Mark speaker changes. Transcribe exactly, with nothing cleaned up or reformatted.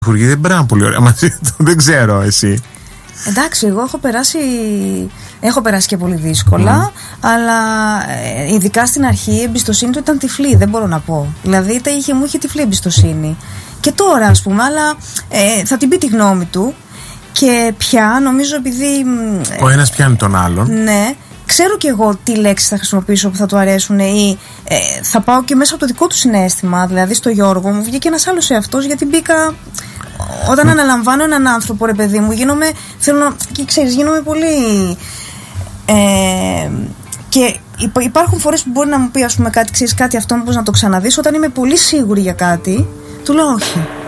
Speaker 1: Υπουργοί δεν περνάνε πολύ ωραία μαζί του, δεν ξέρω εσύ.
Speaker 2: Εντάξει, εγώ έχω περάσει, έχω περάσει και πολύ δύσκολα, mm. αλλά ε, ειδικά στην αρχή η εμπιστοσύνη του ήταν τυφλή, δεν μπορώ να πω. Δηλαδή τα είχε, μου είχε τυφλή εμπιστοσύνη. Και τώρα ας πούμε, αλλά ε, θα την πει τη γνώμη του και πια νομίζω επειδή...
Speaker 1: Ο ένας πιάνει τον άλλον.
Speaker 2: Ναι. Ξέρω κι εγώ τι λέξεις θα χρησιμοποιήσω που θα του αρέσουν ή ε, θα πάω και μέσα από το δικό του συναίσθημα. Δηλαδή στο Γιώργο μου βγήκε ένας άλλος εαυτός γιατί μπήκα... Όταν mm. αναλαμβάνω έναν άνθρωπο, ρε παιδί μου, γίνομαι, θέλω να, και ξέρεις, γίνομαι πολύ... Ε, και υπάρχουν φορές που μπορεί να μου πει, ας πούμε, κάτι, ξέρεις, κάτι αυτό, μήπως να το ξαναδείς. Όταν είμαι πολύ σίγουρη για κάτι, του λέω όχι.